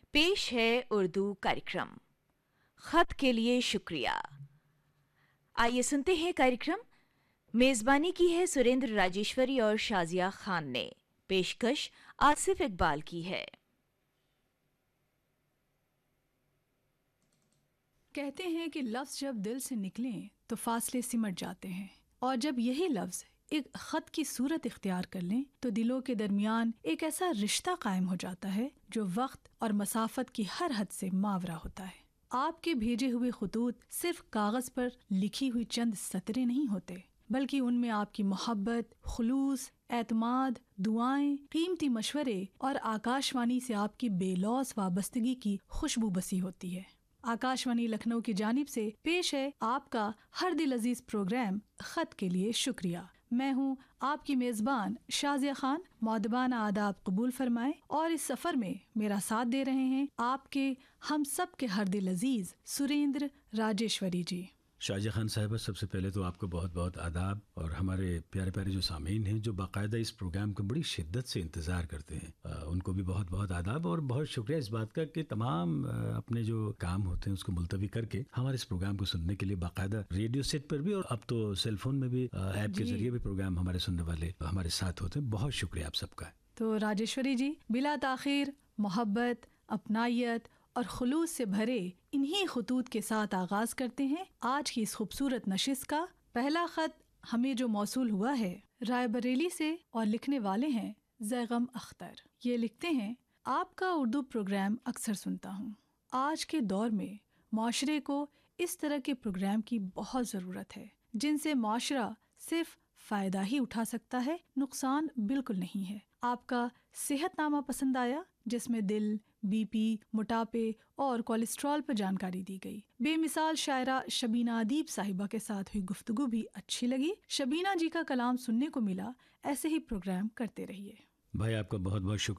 पेश है उर्दू कार्यक्रम खत के लिए शुक्रिया। आइए सुनते हैं कार्यक्रम। मेजबानी की है सुरेंद्र राजेश्वरी और शाजिया खान ने। पेशकश आसिफ इकबाल की है। कहते हैं कि लफ्ज़ जब दिल से निकलें तो फासले सिमट जाते हैं, और जब यही लफ्ज़ एक ख़त की सूरत इख्तियार कर लें तो दिलों के दरमियान एक ऐसा रिश्ता कायम हो जाता है जो वक्त और मसाफत की हर हद से मावरा होता है। आपके भेजे हुए खतूत सिर्फ कागज़ पर लिखी हुई चंद सतरें नहीं होते, बल्कि उनमें आपकी मोहब्बत, खुलूस, एतमाद, दुआएं, कीमती मशवरे और आकाशवाणी से आपकी बेलौस वाबस्तगी की खुशबू बसी होती है। आकाशवाणी लखनऊ की जानिब से पेश है आपका हर दिल अजीज प्रोग्राम खत के लिए शुक्रिया। मैं हूँ आपकी मेज़बान शाजिया खान। मौदबाना आदाब कबूल फरमाएं, और इस सफ़र में मेरा साथ दे रहे हैं आपके हम सब के हर दिल अजीज सुरेंद्र राजेश्वरी जी। शाजिया खान साहिबा, सबसे पहले तो आपको बहुत बहुत आदाब, और हमारे प्यारे प्यारे जो सामीन हैं जो बाकायदा इस प्रोग्राम का बड़ी शिद्दत से इंतज़ार करते हैं, उनको भी बहुत बहुत आदाब और बहुत शुक्रिया इस बात का कि तमाम अपने जो काम होते हैं उसको मुलतवी करके हमारे इस प्रोग्राम को सुनने के लिए बाकायदा रेडियो सेट पर भी और अब तो सेलफोन में भी ऐप के जरिए भी प्रोग्राम हमारे सुनने वाले हमारे साथ होते हैं। बहुत शुक्रिया आप सबका। तो राजेश्वरी जी, बिला ताखिर मोहब्बत, अपनायत और खुलूस से भरे इन्हीं खतूत के साथ आगाज करते हैं आज की इस खूबसूरत नशिस्त का। पहला खत हमें जो मौसूल हुआ है रायबरेली से, और लिखने वाले हैं जैगम अख्तर। ये लिखते हैं, आपका उर्दू प्रोग्राम अक्सर सुनता हूँ। आज के दौर में माशरे को इस तरह के प्रोग्राम की बहुत ज़रूरत है जिनसे माशरा सिर्फ फ़ायदा ही उठा सकता है, नुकसान बिल्कुल नहीं है। आपका सेहतनामा पसंद आया, जिसमें दिल, बीपी, मोटापे और कोलेस्ट्रॉल पर जानकारी दी गई। बेमिसाल शायरा शबीना अदीब साहिबा के साथ हुई गुफ्तगू भी अच्छी लगी। शबीना जी का कलाम सुनने को मिला। ऐसे ही प्रोग्राम करते रहिए। भाई आपका बहुत बहुत शुक्रिया।